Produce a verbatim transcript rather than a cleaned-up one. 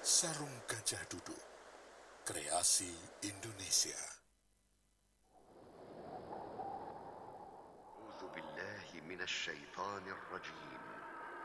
Sarung Gajah Duduk, kreasi Indonesia. أعوذ بالله من الشيطان الرجيم